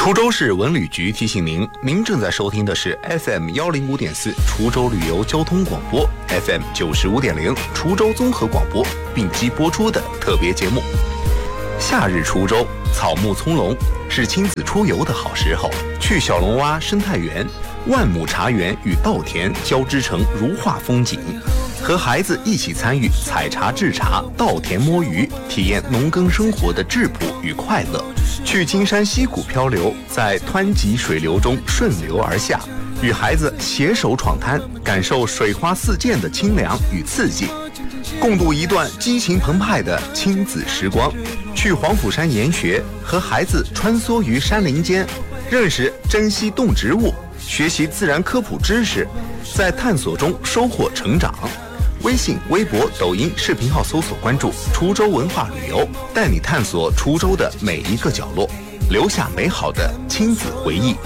滁州市文旅局提醒您，您正在收听的是 FM105.4 滁州旅游交通广播 ，FM95.0 滁州综合广播并机播出的特别节目。夏日滁州草木葱茏，是亲子出游的好时候。去小龙洼生态园、万亩茶园与稻田交织成如画风景，和孩子一起参与采茶制茶、稻田摸鱼，体验农耕生活的质朴与快乐。去金山溪谷漂流，在湍急水流中顺流而下，与孩子携手闯滩，感受水花四溅的清凉与刺激，共度一段激情澎湃的亲子时光。去黄甫山研学，和孩子穿梭于山林间，认识珍稀动植物，学习自然科普知识，在探索中收获成长。微信、微博、抖音视频号搜索关注滁州文化旅游，带你探索滁州的每一个角落，留下美好的亲子回忆。